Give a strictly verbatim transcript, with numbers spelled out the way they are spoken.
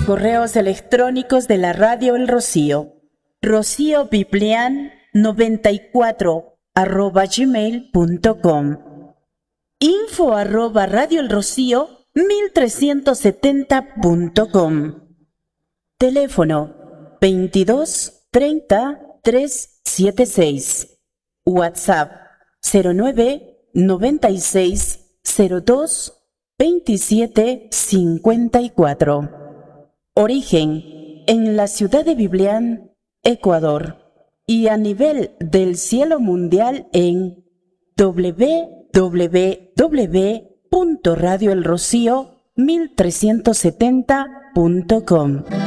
correos electrónicos de la Radio El Rocío. rociobiblian noventa y cuatro arroba gmail punto com. Info arroba Radio El Rocío mil trescientos setenta punto com. Teléfono veintidós treinta trescientos setenta y seis. WhatsApp cero nueve noventa y seis cero dos veintisiete cincuenta y cuatro. Origen en la ciudad de Biblián, Ecuador, y a nivel del cielo mundial en doble u doble u doble u punto radio el rocío mil trescientos setenta punto com.